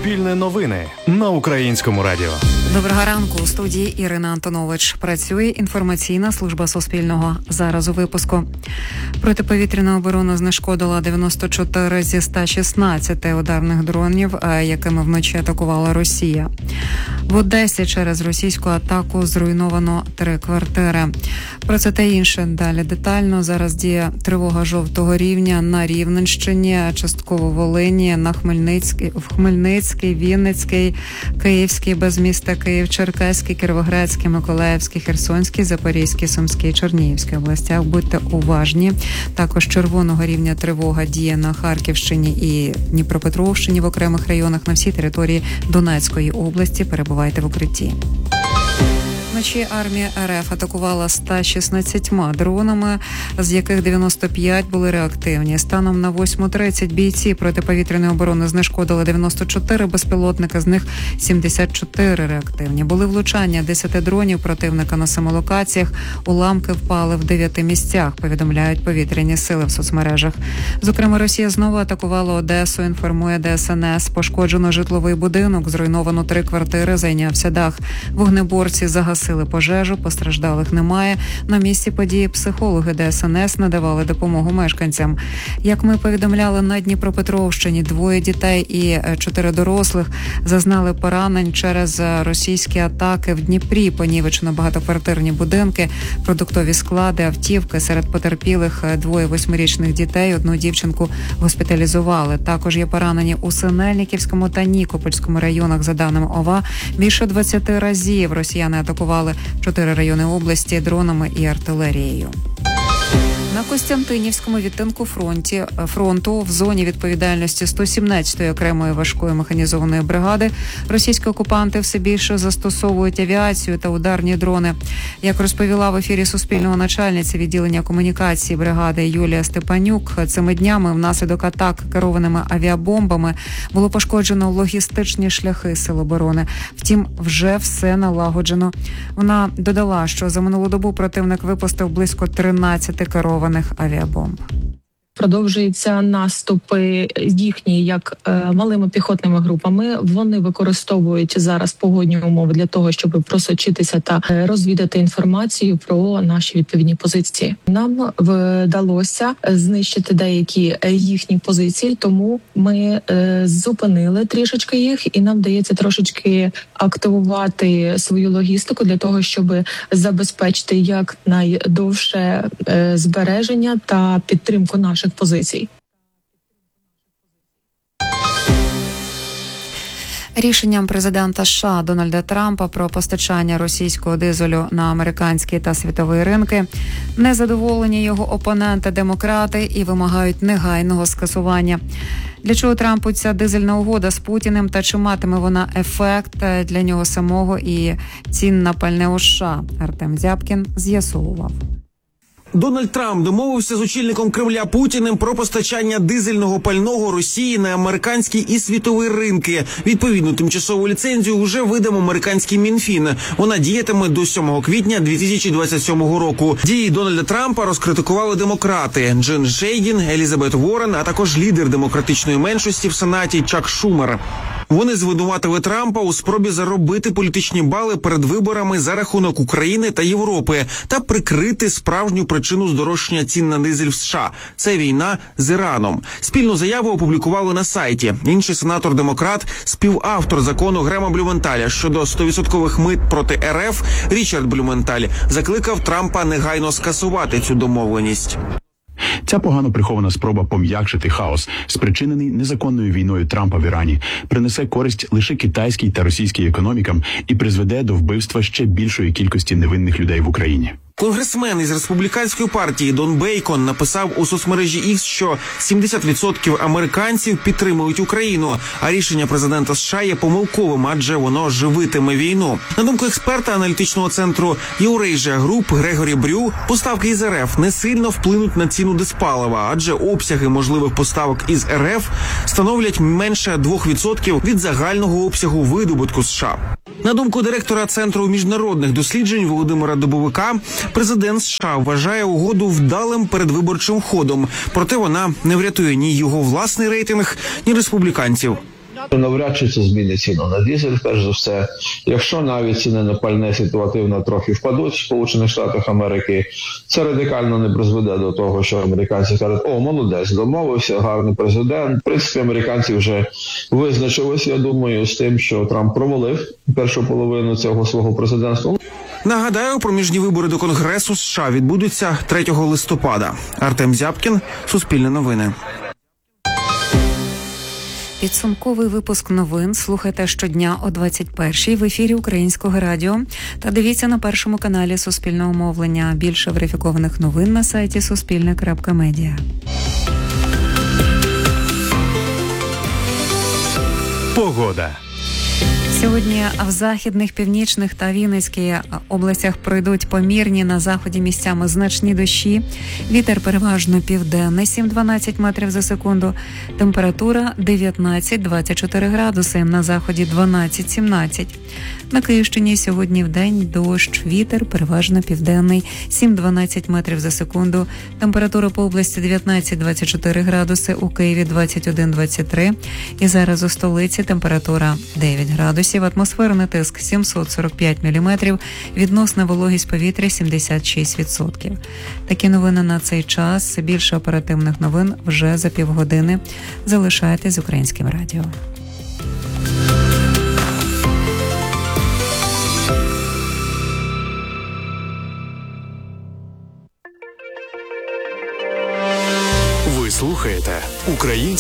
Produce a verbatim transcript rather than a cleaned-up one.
Суспільне новини на Українському радіо. Доброго ранку. У студії Ірина Антонович. Працює інформаційна служба Суспільного. Зараз у випуску. Протиповітряна оборона знешкодила дев'яносто чотири зі ста шістнадцяти ударних дронів, якими вночі атакувала Росія. В Одесі через російську атаку зруйновано три квартири. Про це та інше далі детально. Зараз діє тривога жовтого рівня на Рівненщині, частково Волині, на Хмельницький, в Хмельницький, Вінницький, Київський, без міста Київ, Черкаський, Кіровоградський, Миколаївський, Херсонський, Запорізький, Сумський, Чернігівський областях. Будьте уважні. Також червоного рівня тривога діє на Харківщині і Дніпропетровщині в окремих районах. На всій території Донецької області перебувайте в укритті. Вночі армія РФ атакувала ста шістнадцятьма дронами, з яких дев'яносто п'ять були реактивні. Станом на восьму тридцять бійці протиповітряної оборони знешкодили дев'яносто чотири безпілотника, з них сімдесят чотири реактивні. Були влучання десяти дронів противника на семи локаціях. Уламки впали в дев'яти місцях, повідомляють повітряні сили в соцмережах. Зокрема, Росія знову атакувала Одесу, інформує Де Ес Ен Ес. Пошкоджено житловий будинок, зруйновано три квартири, зайнявся дах. Вогнеборці загасили пожежу, постраждалих немає. На місці події психологи Де Ес Ен Ес надавали допомогу мешканцям. Як ми повідомляли, на Дніпропетровщині двоє дітей і чотири дорослих зазнали поранень через російські атаки. В Дніпрі понівечено багатоквартирні будинки, продуктові склади, автівки. Серед потерпілих двоє восьмирічних дітей, одну дівчинку госпіталізували. Також є поранені у Синельниківському та Нікопольському районах. За даними ОВА, більше двадцяти разів росіяни атакували чотири райони області дронами і артилерією. На Костянтинівському відтинку фронті, фронту в зоні відповідальності сто сімнадцятої окремої важкої механізованої бригади російські окупанти все більше застосовують авіацію та ударні дрони. Як розповіла в ефірі Суспільного начальниця відділення комунікації бригади Юлія Степанюк, цими днями внаслідок атак керованими авіабомбами було пошкоджено логістичні шляхи сил оборони. Втім, вже все налагоджено. Вона додала, що за минулу добу противник випустив близько тринадцяти керованих авіабомб. Продовжуються наступи їхні як е, малими піхотними групами. Вони використовують зараз погодні умови для того, щоб просочитися та е, розвідати інформацію про наші відповідні позиції. Нам вдалося знищити деякі їхні позиції, тому ми е, зупинили трішечки їх, і нам вдається трошечки активувати свою логістику для того, щоб забезпечити якнайдовше е, збереження та підтримку наших позицій. Рішенням президента США Дональда Трампа про постачання російського дизелю на американські та світові ринки незадоволені його опоненти-демократи і вимагають негайного скасування. Для чого Трампу ця дизельна угода з Путіним та чи матиме вона ефект для нього самого і цін на пальне у США? Артем Зябкін з'ясовував. Дональд Трамп домовився з очільником Кремля Путіним про постачання дизельного пального Росії на американські і світові ринки. Відповідну тимчасову ліцензію вже видав американський Мінфін. Вона діятиме до сьомого квітня дві тисячі двадцять сьомого року. Дії Дональда Трампа розкритикували демократи Джин Шейдін, Елізабет Уоррен, а також лідер демократичної меншості в Сенаті Чак Шумер. Вони звинуватили Трампа у спробі заробити політичні бали перед виборами за рахунок України та Європи та прикрити справжню причину здорожчання цін на дизель в США – це війна з Іраном. Спільну заяву опублікували на сайті. Інший сенатор-демократ, співавтор закону Грема Блюменталя щодо сто відсотків мит проти Ер Еф Річард Блюменталь закликав Трампа негайно скасувати цю домовленість. Ця погано прихована спроба пом'якшити хаос, спричинений незаконною війною Трампа в Ірані, принесе користь лише китайській та російській економікам і призведе до вбивства ще більшої кількості невинних людей в Україні. Конгресмен із республіканської партії Дон Бейкон написав у соцмережі Ікс, що сімдесят відсотків американців підтримують Україну, а рішення президента США є помилковим, адже воно живитиме війну. На думку експерта аналітичного центру Eurasia Group Грегорі Брю, поставки із Ер Еф не сильно вплинуть на ціну диспалива, адже обсяги можливих поставок із Ер Еф становлять менше двох відсотків від загального обсягу видобутку США. На думку директора Центру міжнародних досліджень Володимира Дубовика, президент США вважає угоду вдалим передвиборчим ходом, проте вона не врятує ні його власний рейтинг, ні республіканців. Навряд чи це змінить ціну на дизель, перш за все. Якщо навіть ціни на пальне ситуативно трохи впадуть в Сполучених Штатах Америки, це радикально не призведе до того, що американці кажуть: о, молодець, домовився, гарний президент. В принципі, американці вже визначилися, я думаю, з тим, що Трамп провалив першу половину цього свого президентства. Нагадаю, проміжні вибори до Конгресу США відбудуться третього листопада. Артем Зябкін, Суспільне новини. Підсумковий випуск новин слухайте щодня о двадцять першій в ефірі Українського радіо та дивіться на першому каналі Суспільного мовлення. Більше верифікованих новин на сайті суспільне крапка медіа. Погода. Сьогодні в західних, північних та Вінницькій областях пройдуть помірні, на заході місцями значні дощі. Вітер переважно південний, сім-дванадцять метрів за секунду. Температура дев'ятнадцять-двадцять чотири градуси, на заході дванадцять-сімнадцять. На Київщині сьогодні вдень дощ, вітер переважно південний, сім-дванадцять метрів за секунду. Температура по області дев'ятнадцять-двадцять чотири градуси, у Києві двадцять один-двадцять три. І зараз у столиці температура дев'ять градусів. Атмосферний тиск сімсот сорок п'ять міліметрів, відносна вологість повітря сімдесят шість відсотків. Такі новини на цей час. Більше оперативних новин вже за півгодини. Залишайтесь з Українським радіо. Ви слухаєте Українське